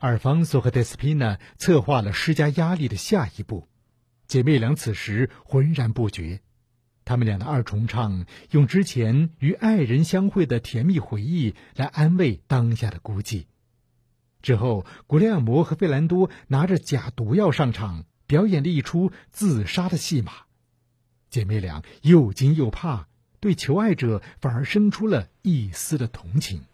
阿尔方索和德斯皮娜策划了施加压力的下一步。姐妹俩此时浑然不觉，她们俩的二重唱用之前与爱人相会的甜蜜回忆来安慰当下的孤寂。之后，古雷厄姆和费兰多拿着假毒药上场，表演了一出自杀的戏码。姐妹俩又惊又怕，对求爱者反而生出了一丝的同情。